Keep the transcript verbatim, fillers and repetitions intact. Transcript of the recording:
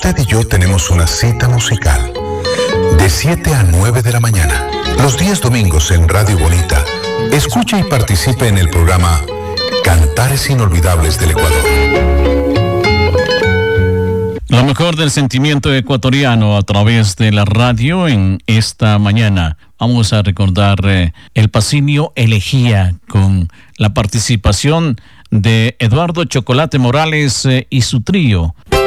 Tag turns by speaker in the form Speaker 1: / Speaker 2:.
Speaker 1: usted y yo tenemos una cita musical. De siete a nueve de la mañana, los días domingos en Radio Bonita, escuche y participe en el programa Cantares Inolvidables del Ecuador.
Speaker 2: Lo mejor del sentimiento ecuatoriano a través de la radio en esta mañana. Vamos a recordar eh, el Pasinio Elegía con la participación de Eduardo Chocolate Morales eh, y su trío.